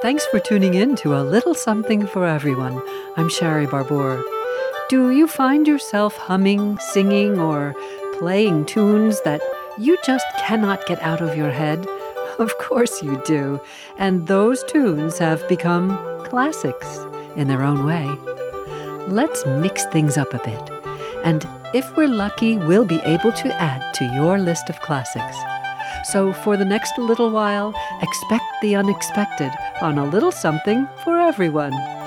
Thanks for tuning in to A Little Something for Everyone. I'm Shari Barbour. Do you find yourself humming, singing, or playing tunes that you just cannot get out of your head? Of course you do. And those tunes have become classics in their own way. Let's mix things up a bit. And if we're lucky, we'll be able to add to your list of classics. So for the next little while, expect the unexpected on A Little Something for Everyone.